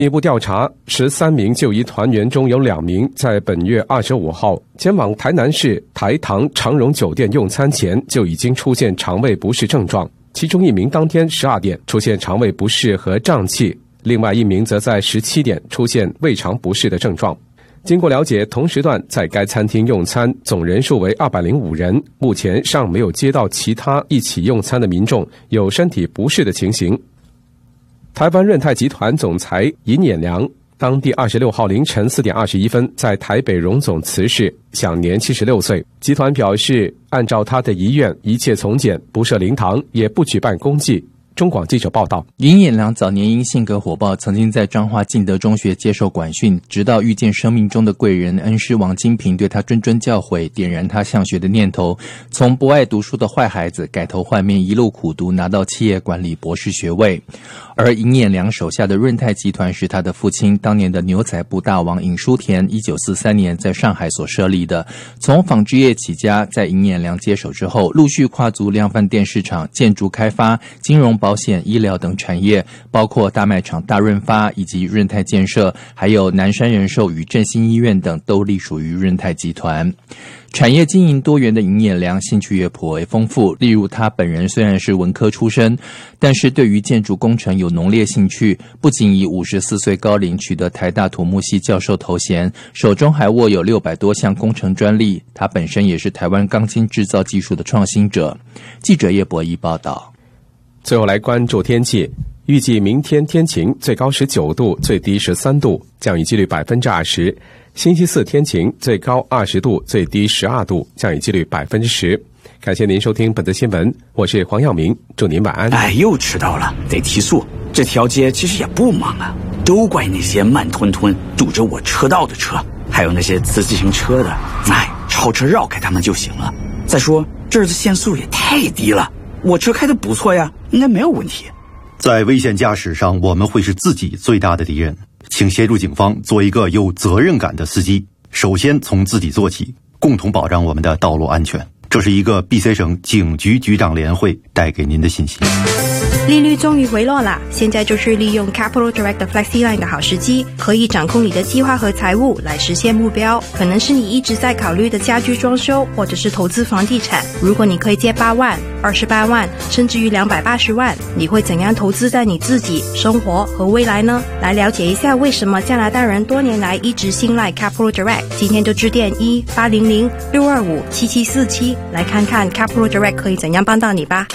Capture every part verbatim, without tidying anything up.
一部调查，十三名就医团员中有两名在本月二十五号前往台南市台糖长荣酒店用餐前就已经出现肠胃不适症状，其中一名当天十二点出现肠胃不适和胀气，另外一名则在十七点出现胃肠不适的症状。经过了解，同时段在该餐厅用餐总人数为二百零五人，目前尚没有接到其他一起用餐的民众有身体不适的情形。台湾润泰集团总裁尹衍良当地二十六号凌晨四点二十一分在台北荣总辞世，享年七十六岁。集团表示，按照他的遗愿，一切从简，不设灵堂，也不举办公祭。中广记者报道， 尹衍良早年因性格火爆，曾经在彰化敬德中学接受管训，直到遇见生命中的贵人恩师王金平，对他谆谆教诲，点燃他向学的念头，从不爱读书的坏孩子改头换面，一路苦读，拿到企业管理博士学位。而尹衍良手下的润泰集团是他的父亲当年的牛仔布大王尹书田一九四三年在上海所设立的。从纺织业起家，在尹衍良接手之后，陆续跨足量贩店市场、建筑开发、金融保险、医疗等产业，包括大卖场大润发以及润泰建设，还有南山人寿与振兴医院等都隶属于润泰集团。产业经营多元的尹衍良兴趣也颇为丰富，例如他本人虽然是文科出身，但是对于建筑工程有浓烈兴趣，不仅以五十四岁高龄取得台大土木系教授头衔，手中还握有六百多项工程专利。他本身也是台湾钢筋制造技术的创新者。记者叶博弈报道。 最后来关注天气，预计明天天晴，最高十九度，最低十三度，降雨几率百分之二十。星期四天晴，最高二十度，最低十二度，降雨几率百分之十。感谢您收听本次新闻，我是黄耀明，祝您晚安。 哎，又迟到了，得提速。这条街其实也不忙啊，都怪那些慢吞吞堵着我车道的车，还有那些骑自行车的，哎，超车绕开他们就行了。再说这儿的限速也太低了，我车开得不错呀，应该没有问题。 在危险驾驶上，我们会是自己最大的敌人。请协助警方做一个有责任感的司机，首先从自己做起，共同保障我们的道路安全。这是一个 B C 省警局局长联会带给您的信息。 利率终于回落了，现在就是利用 Capital Direct 的 FlexiLine 的好时机，可以掌控你的计划和财务来实现目标。可能是你一直在考虑的家居装修，或者是投资房地产。如果你可以借八万、二十八万，甚至于两百八十万，你会怎样投资在你自己、生活和未来呢？来了解一下为什么加拿大人多年来一直信赖 Capital Direct， 今天就致电一八零零六二五七七四七，来看看 Capital Direct 可以怎样帮到你吧。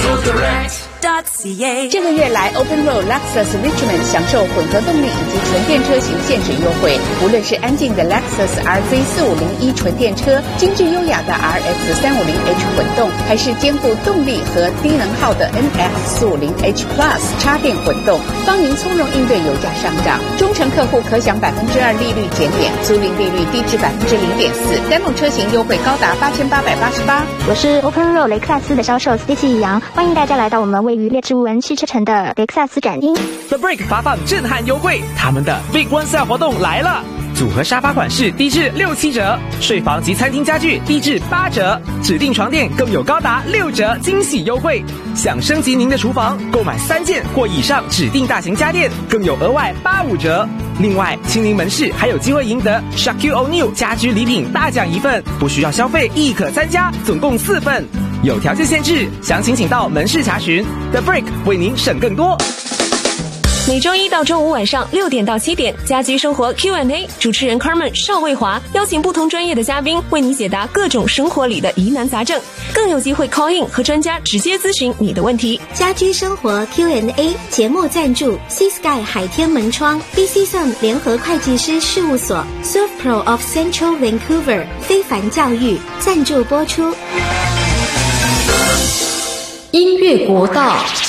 这个月来 Open Road Lexus Richmond 享受混合动力以及纯电车型限制优惠，无论是安静的 Lexus R Z 四五零一纯电车，精致优雅的 R X 三五零 H 混动，还是兼顾动力和低能耗的 N X 四五零 H Plus 插电混动，帮您从容应对油价上涨。忠诚客户可享百分之二利率减免，租赁利率低至百分之零点四，单路车型优惠高达八千八百八十八。 我是 Open Road 雷克萨斯的销售 Stacy 杨，欢迎大家来到我们位于列治文汽车城的雷克萨斯展厅。 The Break 发放震撼优惠，他们的 Big One Sale 活动来了！组合沙发款式低至六七折，睡房及餐厅家具低至八折，指定床垫更有高达六折惊喜优惠。想升级您的厨房，购买三件或以上指定大型家电，更有额外八五折。另外，亲临门市还有机会赢得 Shaquille O'Neal 家居礼品大奖一份，不需要消费亦可参加，总共四份，有条件限制，详情请到门市查询。The Break 为您省更多。 每周一到周五晚上六点到七点，家居生活 Q and A， 主持人 Carmen 邵卫华邀请不同专业的嘉宾为你解答各种生活里的疑难杂症，更有机会 call in 和专家直接咨询你的问题。 家居生活 Q and A 节目赞助 Sea Sky 海天门窗 B C Sun 联合会计师事务所 SurfPro of Central Vancouver 非凡教育赞助播出。 音乐国道。